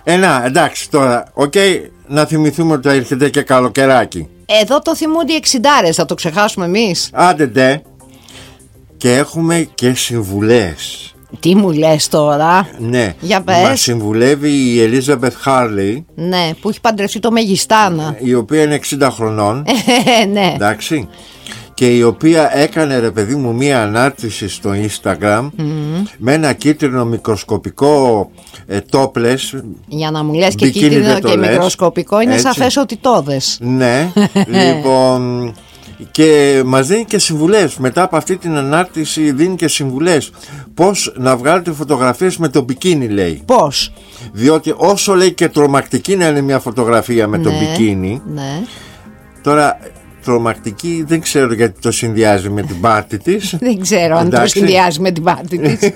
Να, εντάξει τώρα, να θυμηθούμε ότι έρχεται και καλοκαιράκι. Εδώ το θυμούνται οι εξιντάρες, θα το ξεχάσουμε εμείς? Άντε ντε. Και έχουμε και συμβουλές. Τι μου λες τώρα? Ναι, για πες. μας συμβουλεύει η Ελίζαμπεθ Χάρλι. Ναι, που έχει παντρευτεί το Μεγιστάνα, η οποία είναι 60 χρονών. ναι. Εντάξει. Και η οποία έκανε, ρε παιδί μου, μία ανάρτηση στο Instagram με ένα κίτρινο μικροσκοπικό topless. Για να μου λες και κίτρινο και μικροσκοπικό, είναι σαφές ότι το δες. Ναι. Λοιπόν, και μας δίνει και συμβουλές. Μετά από αυτή την ανάρτηση δίνει και συμβουλές πώς να βγάλετε φωτογραφίες με το μπικίνι, λέει. Πώς? Διότι όσο, λέει, και τρομακτική να είναι μια φωτογραφία με το μπικίνι, ναι. Τώρα τρομακτική δεν ξέρω γιατί το συνδυάζει με την πάρτη της. Δεν ξέρω αν το συνδυάζει με την πάρτη της.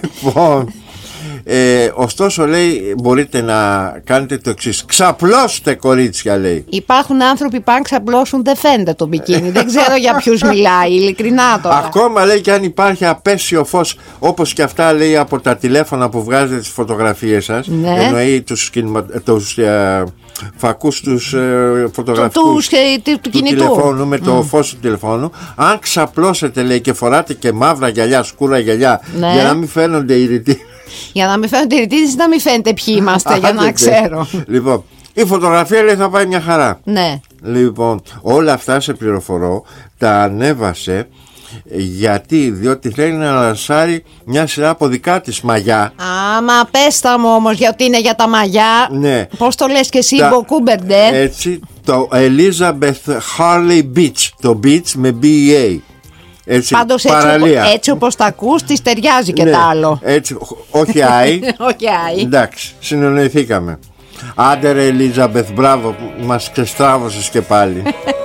Ωστόσο, λέει, μπορείτε να κάνετε το εξής. Ξαπλώστε, κορίτσια, λέει. Υπάρχουν άνθρωποι που αν ξαπλώσουν δεν φαίνεται το μπικίνι. Δεν ξέρω για ποιους μιλάει, ειλικρινά τώρα. Ακόμα, λέει, και αν υπάρχει απέσιο φως, όπως και αυτά, λέει, από τα τηλέφωνα που βγάζετε τις φωτογραφίες σας, ναι. Εννοεί τους φακούς τους φωτογραφικούς του τηλεφώνου, με το φως του τηλεφώνου. Αν ξαπλώσετε, λέει, και φοράτε και μαύρα γυαλιά, σκούρα γυαλιά, ναι. Για να μην φαίνονται οι Για να μην φαίνονται οι να μην φαίνεται ποιοι είμαστε, για να ξέρω. Λοιπόν, η φωτογραφία, λέει, θα πάει μια χαρά. Ναι. Λοιπόν, όλα αυτά, σε πληροφορώ, τα ανέβασε διότι θέλει να λανσάρει μια σειρά από δικά της μαγιά. Άμα πες τα μου όμως, γιατί είναι για τα μαγιά. Ναι. Πώς το λες και εσύ, Μποκούμπερντε? Έτσι, το Elizabeth Harley Beach. Το Beach με BEA. Έτσι, πάντως έτσι όπως τα ακούς, της ταιριάζει και, ναι, τ' άλλο. Έτσι, όχι άι. Όχι άι. Εντάξει, συνεννοηθήκαμε. Άντε ρε Ελίζαμπεθ, μπράβο, μας ξεστράβωσες και πάλι.